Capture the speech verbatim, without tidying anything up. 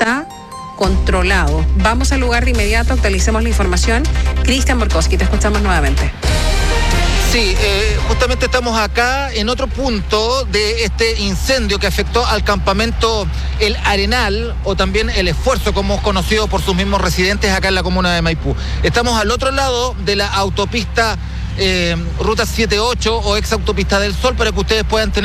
está controlado. Vamos al lugar de inmediato, actualicemos la información. Cristian Borkowski, te escuchamos nuevamente. Sí, eh, justamente estamos acá en otro punto de este incendio que afectó al campamento El Arenal, o también El Esfuerzo, como es conocido por sus mismos residentes acá en la comuna de Maipú. Estamos al otro lado de la autopista eh, Ruta setenta y ocho o ex autopista del Sol, para que ustedes puedan tener